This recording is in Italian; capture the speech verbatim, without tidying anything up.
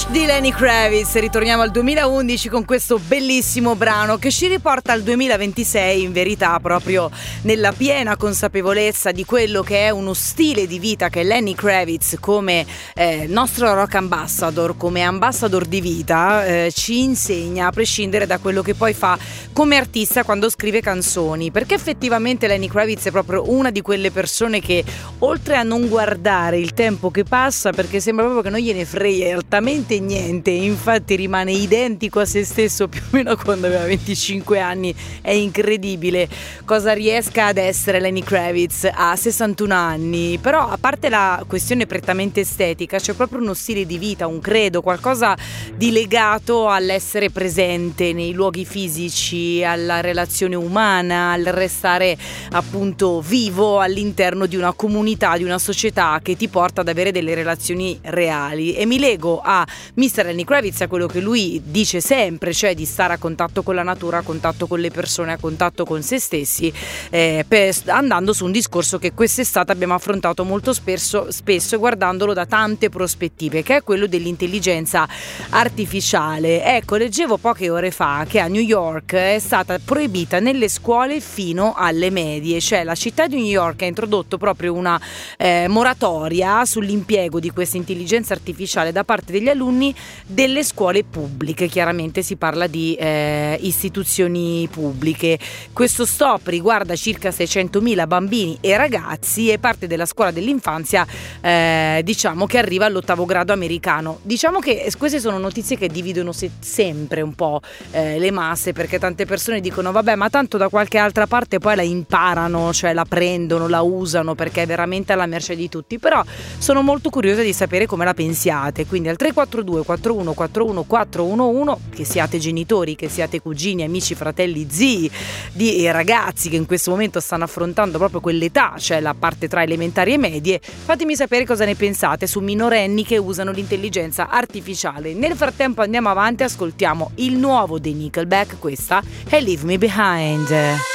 Hush di Lenny Kravitz. Ritorniamo al duemilaundici con questo bellissimo brano che ci riporta al duemilaventisei, in verità proprio nella piena consapevolezza di quello che è uno stile di vita che Lenny Kravitz, come eh, nostro rock ambassador, come ambassador di vita, eh, ci insegna, a prescindere da quello che poi fa come artista quando scrive canzoni, perché effettivamente Lenny Kravitz è proprio una di quelle persone che, oltre a non guardare il tempo che passa, perché sembra proprio che non gliene frega altamente niente, infatti rimane identico a se stesso più o meno quando aveva venticinque anni. È incredibile cosa riesca ad essere Lenny Kravitz a sessantuno anni. Però, a parte la questione prettamente estetica, c'è proprio uno stile di vita, un credo, qualcosa di legato all'essere presente nei luoghi fisici, alla relazione umana, al restare appunto vivo all'interno di una comunità, di una società che ti porta ad avere delle relazioni reali. E mi lego a mister Lenny Kravitz, a quello che lui dice sempre, cioè di stare a contatto con la natura, a contatto con le persone, a contatto con se stessi, eh, per, andando su un discorso che quest'estate abbiamo affrontato molto spesso, spesso guardandolo da tante prospettive, che è quello dell'intelligenza artificiale. Ecco, leggevo poche ore fa che a New York è stata proibita nelle scuole fino alle medie, cioè la città di New York ha introdotto proprio una eh, moratoria sull'impiego di questa intelligenza artificiale da parte degli alunni delle scuole pubbliche. Chiaramente si parla di eh, istituzioni pubbliche. Questo stop riguarda circa seicentomila bambini e ragazzi e parte della scuola dell'infanzia, eh, diciamo che arriva all'ottavo grado americano. Diciamo che queste sono notizie che dividono se- sempre un po' eh, le masse, perché tante persone dicono vabbè, ma tanto da qualche altra parte poi la imparano, cioè la prendono, la usano, perché è veramente alla mercé di tutti. Però sono molto curiosa di sapere come la pensiate, quindi al tre quattro due quattro uno quattro uno quattro uno uno, che siate genitori, che siate cugini, amici, fratelli, zii di ragazzi che in questo momento stanno affrontando proprio quell'età, cioè la parte tra elementari e medie, fatemi sapere cosa ne pensate su minorenni che usano l'intelligenza artificiale. Nel frattempo andiamo avanti, ascoltiamo il nuovo dei Nickelback, questa è Leave Me Behind.